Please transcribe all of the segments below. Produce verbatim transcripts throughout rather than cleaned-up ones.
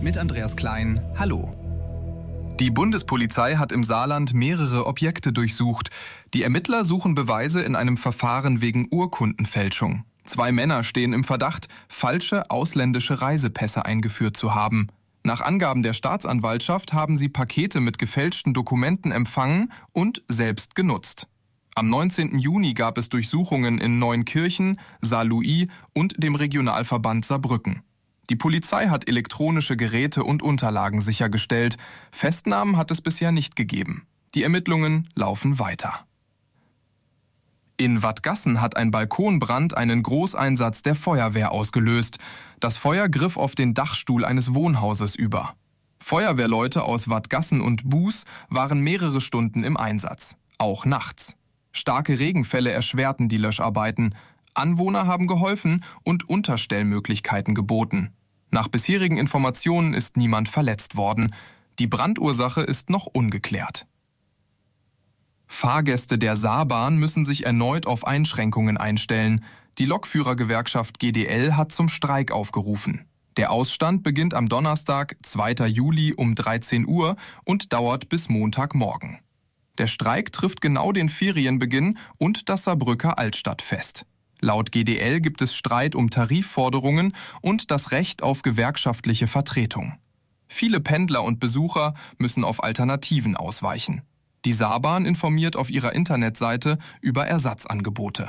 mit Andreas Klein. Hallo. Die Bundespolizei hat im Saarland mehrere Objekte durchsucht. Die Ermittler suchen Beweise in einem Verfahren wegen Urkundenfälschung. Zwei Männer stehen im Verdacht, falsche ausländische Reisepässe eingeführt zu haben. Nach Angaben der Staatsanwaltschaft haben sie Pakete mit gefälschten Dokumenten empfangen und selbst genutzt. Am neunzehnten Juni gab es Durchsuchungen in Neunkirchen, Saarlouis und dem Regionalverband Saarbrücken. Die Polizei hat elektronische Geräte und Unterlagen sichergestellt. Festnahmen hat es bisher nicht gegeben. Die Ermittlungen laufen weiter. In Wadgassen hat ein Balkonbrand einen Großeinsatz der Feuerwehr ausgelöst. Das Feuer griff auf den Dachstuhl eines Wohnhauses über. Feuerwehrleute aus Wadgassen und Buß waren mehrere Stunden im Einsatz, auch nachts. Starke Regenfälle erschwerten die Löscharbeiten. Anwohner haben geholfen und Unterstellmöglichkeiten geboten. Nach bisherigen Informationen ist niemand verletzt worden. Die Brandursache ist noch ungeklärt. Fahrgäste der Saarbahn müssen sich erneut auf Einschränkungen einstellen. Die Lokführergewerkschaft G D L hat zum Streik aufgerufen. Der Ausstand beginnt am Donnerstag, zweiten Juli um dreizehn Uhr und dauert bis Montagmorgen. Der Streik trifft genau den Ferienbeginn und das Saarbrücker Altstadtfest. Laut G D L gibt es Streit um Tarifforderungen und das Recht auf gewerkschaftliche Vertretung. Viele Pendler und Besucher müssen auf Alternativen ausweichen. Die Saarbahn informiert auf ihrer Internetseite über Ersatzangebote.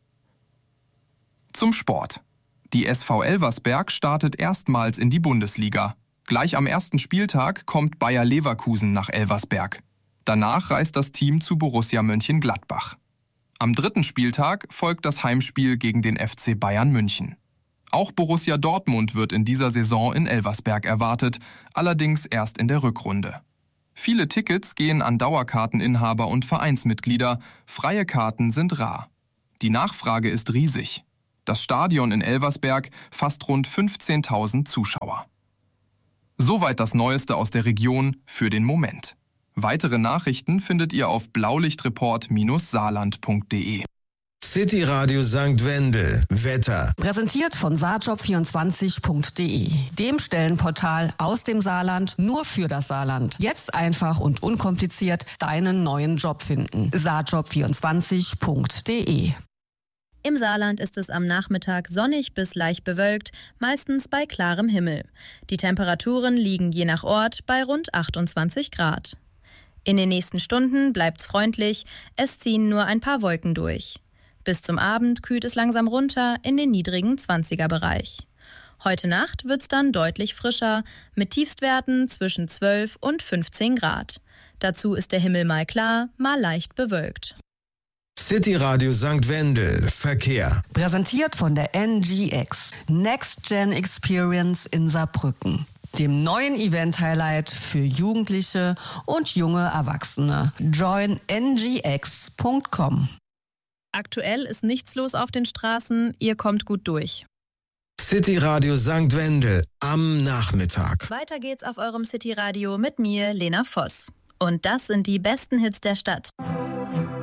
Zum Sport. Die S V Elversberg startet erstmals in die Bundesliga. Gleich am ersten Spieltag kommt Bayer Leverkusen nach Elversberg. Danach reist das Team zu Borussia Mönchengladbach. Am dritten Spieltag folgt das Heimspiel gegen den F C Bayern München. Auch Borussia Dortmund wird in dieser Saison in Elversberg erwartet, allerdings erst in der Rückrunde. Viele Tickets gehen an Dauerkarteninhaber und Vereinsmitglieder, freie Karten sind rar. Die Nachfrage ist riesig. Das Stadion in Elversberg fasst rund fünfzehntausend Zuschauer. Soweit das Neueste aus der Region für den Moment. Weitere Nachrichten findet ihr auf blaulichtreport Bindestrich saarland Punkt de. City Radio Sankt Wendel. Wetter. Präsentiert von saarjob vierundzwanzig Punkt de, dem Stellenportal aus dem Saarland nur für das Saarland. Jetzt einfach und unkompliziert deinen neuen Job finden. saarjob vierundzwanzig Punkt de. Im Saarland ist es am Nachmittag sonnig bis leicht bewölkt, meistens bei klarem Himmel. Die Temperaturen liegen je nach Ort bei rund achtundzwanzig Grad. In den nächsten Stunden bleibt's freundlich, es ziehen nur ein paar Wolken durch. Bis zum Abend kühlt es langsam runter in den niedrigen zwanziger-Bereich. Heute Nacht wird's dann deutlich frischer, mit Tiefstwerten zwischen zwölf und fünfzehn Grad. Dazu ist der Himmel mal klar, mal leicht bewölkt. City Radio Sankt Wendel. Verkehr. Präsentiert von der N G X, Next Gen Experience in Saarbrücken, dem neuen Event-Highlight für Jugendliche und junge Erwachsene. join n g x punkt com. Aktuell ist nichts los auf den Straßen, ihr kommt gut durch. City Radio Sankt Wendel am Nachmittag. Weiter geht's auf eurem City Radio mit mir, Lena Voss. Und das sind die besten Hits der Stadt.